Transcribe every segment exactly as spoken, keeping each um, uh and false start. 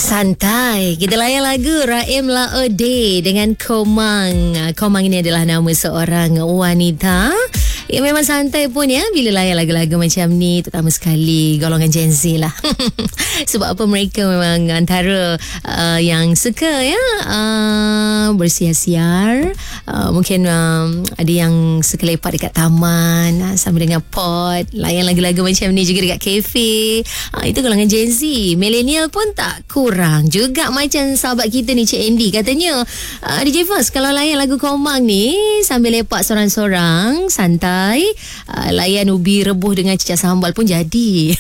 Santai. Kita layan lagu Raim Laode dengan Komang. Komang ini adalah nama seorang wanita yang memang santai pun ya bila layan lagu-lagu macam ni, terutama sekali golongan Gen Z lah. Sebab apa, mereka memang antara uh, yang suka ya uh, bersiar-siar. Uh, mungkin uh, ada yang suka lepak dekat taman uh, sambil dengan pot, layan lagu-lagu macam ni juga dekat kafe. Uh, itu golongan Gen Z. Millennial pun tak kurang juga macam sahabat kita ni, Cik Andy. Katanya uh, D J Fas kalau layan lagu Komang ni sambil lepak sorang-sorang santai, Uh, layan ubi rebuh dengan cicak sambal pun jadi.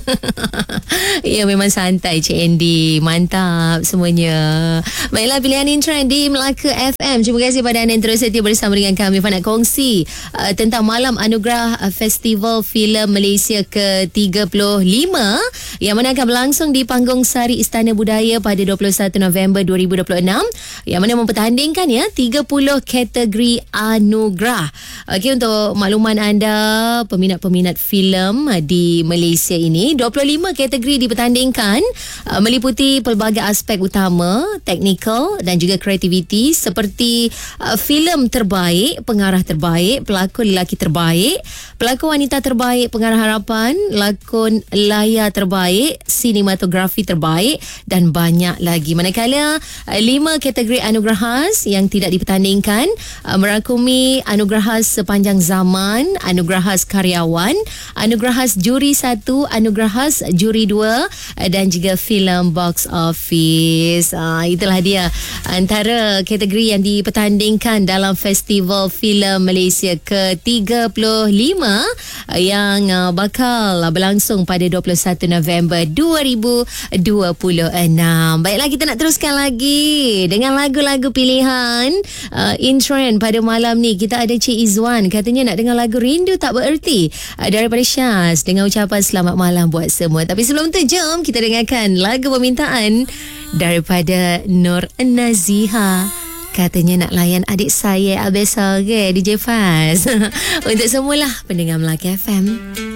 Ya, memang santai Cik Andy. Mantap semuanya. Baiklah, pilihan in trend di Melaka F M. Terima kasih pada anda yang terus setia bersama dengan kami. Nak kongsi uh, tentang Malam Anugerah uh, Festival Filem Malaysia ke tiga puluh lima yang mana akan berlangsung di Panggung Sari Istana Budaya pada dua puluh satu November dua ribu dua puluh enam, yang mana mempertandingkan ya tiga puluh kategori anugerah. Okey, untuk makluman anda peminat-peminat filem di Malaysia ini, dua puluh lima kategori dipertandingkan uh, meliputi pelbagai aspek utama, teknikal dan juga kreativiti seperti uh, filem terbaik, pengarah terbaik, pelakon lelaki terbaik, pelakon wanita terbaik, pengarah harapan, lakon layar terbaik, sinematografi terbaik dan banyak lagi. Manakala uh, lima kategori anugerah khas yang tidak dipertandingkan uh, merakumi anugerah khas sepanjang zaman, anugerah khas karyawan, anugerah khas juri satu, anugerah khas juri dua dan juga filem box office. Ah, itulah dia antara kategori yang dipertandingkan dalam Festival Filem Malaysia ke tiga puluh lima yang bakal berlangsung pada dua puluh satu November dua ribu dua puluh enam. Baiklah, kita nak teruskan lagi dengan lagu-lagu pilihan uh, in trend pada malam ni. Kita ada Cik Izwan, katanya nak dengar lagu Rindu Tak Bererti uh, daripada Syaz dengan ucapan selamat malam buat semua. Tapi sebelum tu, jom kita dengarkan lagu permintaan daripada Nur Naziha. Katanya nak layan adik saya Abesal ke D J Faz. Untuk semualah pendengar Melaka F M.